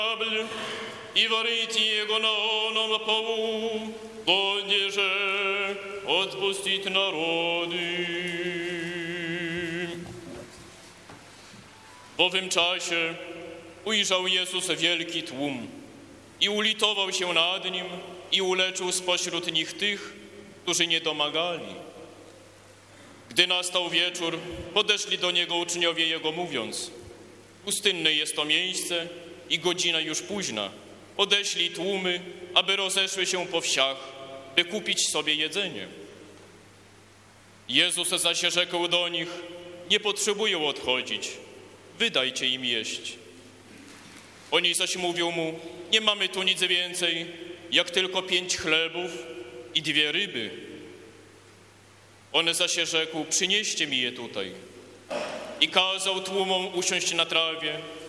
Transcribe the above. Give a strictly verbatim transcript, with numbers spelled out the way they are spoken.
и варите его на оном полу, понеже отпустить народы. W owym czasie ujrzał Jezus wielki tłum i ulitował się nad nim i uleczył spośród nich tych, którzy nie domagali. Gdy nastał wieczór, podeszli do Niego uczniowie Jego, mówiąc: pustynne jest to miejsce i godzina już późna. Odeślij tłumy, aby rozeszły się po wsiach, by kupić sobie jedzenie. Jezus zaś rzekł do nich: nie potrzebują odchodzić, wydajcie im jeść. Oni zaś mówią mu: nie mamy tu nic więcej, jak tylko pięć chlebów i dwie ryby. On zaś rzekł: przynieście mi je tutaj. I kazał tłumom usiąść na trawie,